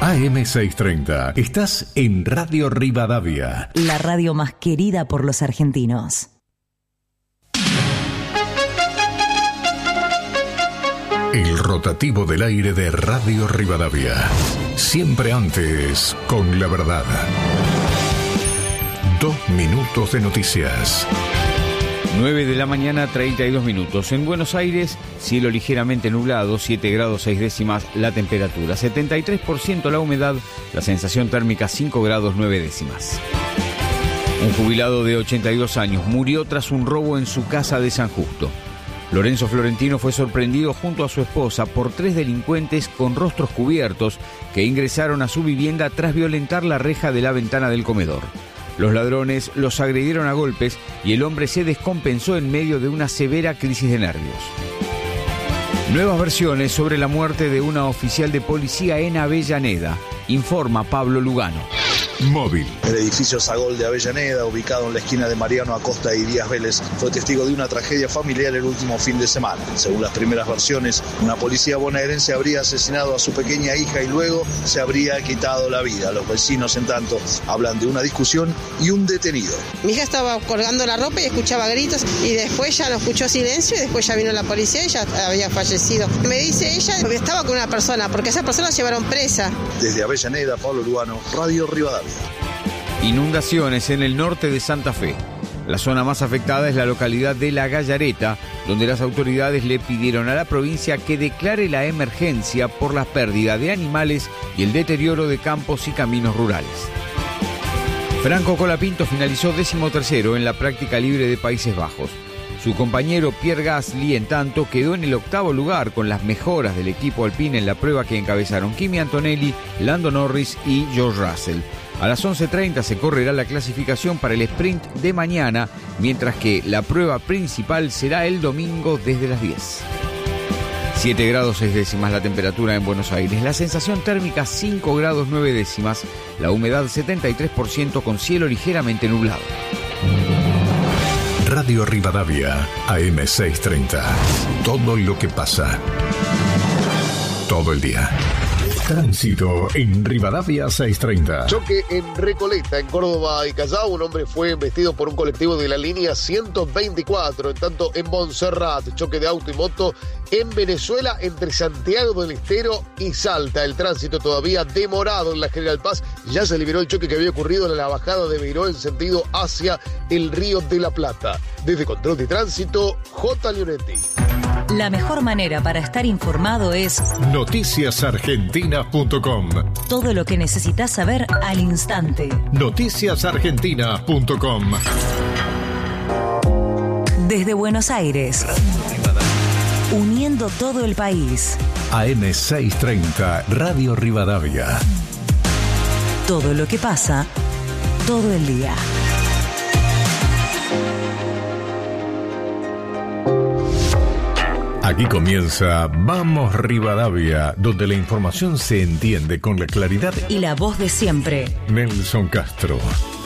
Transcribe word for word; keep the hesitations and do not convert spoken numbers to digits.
A M seiscientos treinta. Estás en Radio Rivadavia. La radio más querida por los argentinos. El rotativo del aire de Radio Rivadavia. Siempre antes, con la verdad. Dos minutos de noticias. nueve de la mañana, treinta y dos minutos. En Buenos Aires, cielo ligeramente nublado, siete grados seis décimas la temperatura, setenta y tres por ciento la humedad, la sensación térmica cinco grados nueve décimas. Un jubilado de ochenta y dos años murió tras un robo en su casa de San Justo. Lorenzo Florentino fue sorprendido junto a su esposa por tres delincuentes con rostros cubiertos que ingresaron a su vivienda tras violentar la reja de la ventana del comedor. Los ladrones los agredieron a golpes y el hombre se descompensó en medio de una severa crisis de nervios. Nuevas versiones sobre la muerte de una oficial de policía en Avellaneda, informa Pablo Lugano. Móvil. El edificio Sagol de Avellaneda, ubicado en la esquina de Mariano Acosta y Díaz Vélez, fue testigo de una tragedia familiar el último fin de semana. Según las primeras versiones, una policía bonaerense habría asesinado a su pequeña hija y luego se habría quitado la vida. Los vecinos, en tanto, hablan de una discusión y un detenido. Mi hija estaba colgando la ropa y escuchaba gritos y después ya no escuchó silencio y después ya vino la policía y ya había fallecido. Me dice ella que estaba con una persona, porque esa persona la llevaron presa. Desde Avellaneda, Pablo Lugano, Radio Rivadavia. Inundaciones en el norte de Santa Fe. La zona más afectada es la localidad de La Gallareta, donde las autoridades le pidieron a la provincia que declare la emergencia por la pérdida de animales y el deterioro de campos y caminos rurales. Franco Colapinto finalizó decimotercero en la práctica libre de Países Bajos. Su compañero Pierre Gasly, en tanto, quedó en el octavo lugar con las mejoras del equipo alpine en la prueba que encabezaron Kimi Antonelli, Lando Norris y George Russell. A las once treinta se correrá la clasificación para el sprint de mañana, mientras que la prueba principal será el domingo desde las diez. siete grados seis décimas la temperatura en Buenos Aires, la sensación térmica cinco grados nueve décimas, la humedad setenta y tres por ciento con cielo ligeramente nublado. Radio Rivadavia, A M seiscientos treinta. Todo lo que pasa. Todo el día. Tránsito en Rivadavia seiscientos treinta. Choque en Recoleta, en Córdoba y Callao. Un hombre fue embestido por un colectivo de la línea ciento veinticuatro. En tanto, en Montserrat, choque de auto y moto. En Venezuela, entre Santiago del Estero y Salta. El tránsito todavía demorado en la General Paz. Ya se liberó el choque que había ocurrido en la bajada de Beiró en sentido hacia el Río de la Plata. Desde Control de Tránsito, J. Leonetti. La mejor manera para estar informado es noticias argentinas punto com. Todo lo que necesitas saber al instante. noticias argentinas punto com. Desde Buenos Aires, uniendo todo el país. A M seiscientos treinta, Radio Rivadavia. Todo lo que pasa, todo el día. Aquí comienza Vamos Rivadavia, donde la información se entiende con la claridad y la voz de siempre. Nelson Castro.